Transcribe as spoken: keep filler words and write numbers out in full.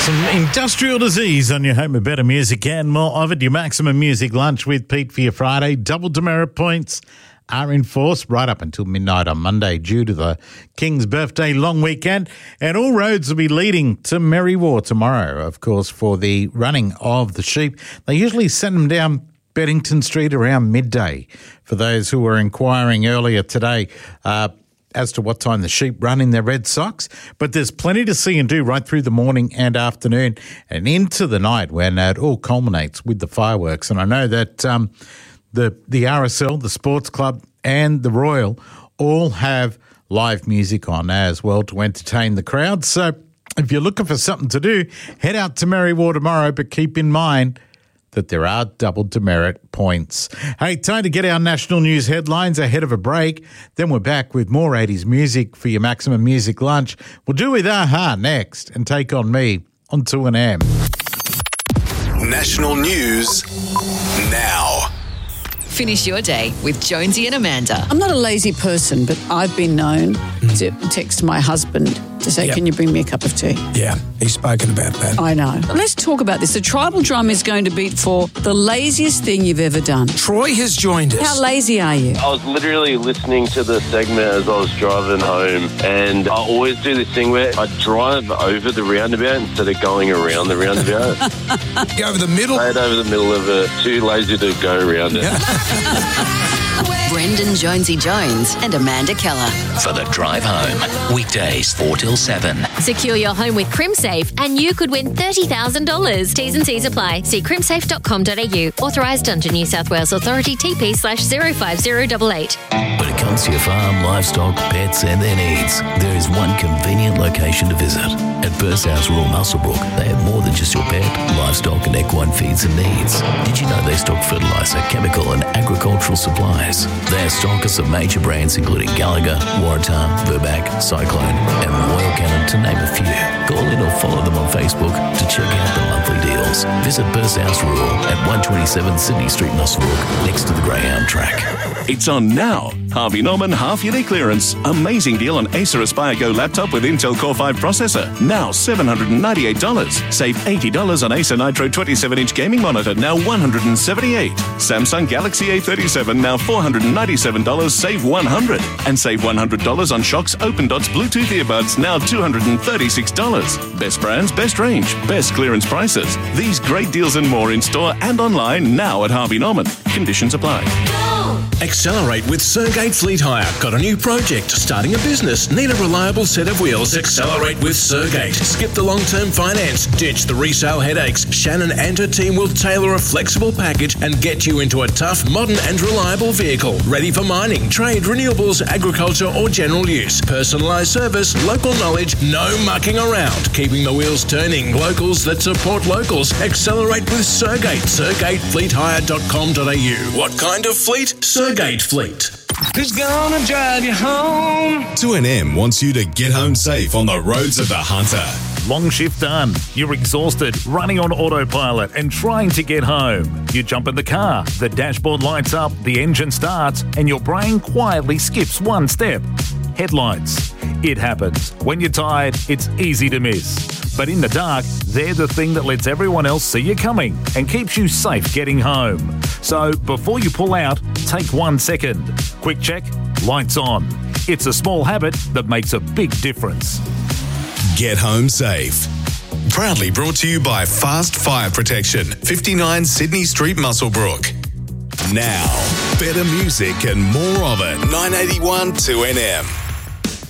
Some industrial disease on your home of better music and more of it. Your Maximum Music Lunch with Pete for your Friday. Double demerit points are in force right up until midnight on Monday due to the King's birthday long weekend. And all roads will be leading to Merry War tomorrow, of course, for the running of the sheep. They usually send them down Beddington Street around midday. For those who were inquiring earlier today, uh, as to what time the sheep run in their red socks. But there's plenty to see and do right through the morning and afternoon and into the night when it all culminates with the fireworks. And I know that um, the the R S L, the Sports Club and the Royal all have live music on as well to entertain the crowd. So if you're looking for something to do, head out to Merry War tomorrow, but keep in mind that there are double demerit points. Hey, time to get our national news headlines ahead of a break. Then we're back with more eighties music for your Maximum Music Lunch. We'll do with A-ha next and Take On Me on two N M. National news now. Finish your day with Jonesy and Amanda. I'm not a lazy person, but I've been known mm. to text my husband to say, yep. Can you bring me a cup of tea? Yeah, he's spoken about that. I know. Let's talk about this. The tribal drum is going to beat for the laziest thing you've ever done. Troy has joined us. How lazy are you? I was literally listening to the segment as I was driving home, and I always do this thing where I drive over the roundabout instead of going around the roundabout. Go over the middle? Straight over the middle of it. Too lazy to go around it. Brendan Jonesy Jones and Amanda Keller. For the drive home. Weekdays four till seven. Secure your home with CrimSafe and you could win thirty thousand dollars. T's and C's apply. See crimsafe dot com dot a u. Authorised under New South Wales Authority T P slash zero five zero eight eight. When it comes to your farm, livestock, pets and their needs, there is one convenient location to visit. At Burshouse Rural Muswellbrook, they have more than just your pet, livestock and equine feeds and needs. Did you know they stock fertiliser, chemical and agricultural supplies? They are stockers of major brands including Gallagher, Waratah, Burback, Cyclone and Royal Canin to name a few. Call in or follow them on Facebook to check out the monthly deals. Visit Burshouse Rural at one twenty-seven Sydney Street, Muswellbrook, next to the Greyhound track. It's on now. Harvey Norman half-yearly clearance. Amazing deal on Acer Aspire Go laptop with Intel Core five processor. Now seven hundred ninety-eight dollars. Save eighty dollars on Acer Nitro twenty-seven inch gaming monitor, now one hundred seventy-eight dollars. Samsung Galaxy A thirty-seven, now four hundred ninety-seven dollars. Save one hundred dollars. And save one hundred dollars on Shock's Open Dots Bluetooth earbuds, now two hundred thirty-six dollars. Best brands, best range, best clearance prices. These great deals and more in store and online now at Harvey Norman. Conditions apply. Accelerate with Sergate Fleet Hire. Got a new project? Starting a business? Need a reliable set of wheels? Accelerate with Sergate. Skip the long-term finance. Ditch the resale headaches. Shannon and her team will tailor a flexible package and get you into a tough, modern and reliable vehicle. Ready for mining, trade, renewables, agriculture or general use. Personalised service, local knowledge, no mucking around. Keeping the wheels turning. Locals that support locals. Accelerate with Sergate. Sergate fleet hire dot com dot a u. What kind of fleet? Sergate Fleet. Who's gonna drive you home? two N M wants you to get home safe on the roads of the Hunter. Long shift done. You're exhausted, running on autopilot and trying to get home. You jump in the car, the dashboard lights up, the engine starts, and your brain quietly skips one step. Headlights. It happens. When you're tired, it's easy to miss. But in the dark, they're the thing that lets everyone else see you coming and keeps you safe getting home. So before you pull out, take one second. Quick check, lights on. It's a small habit that makes a big difference. Get home safe. Proudly brought to you by Fast Fire Protection, fifty-nine Sydney Street, Muswellbrook. Now, better music and more of it. nine eighty-one two N M.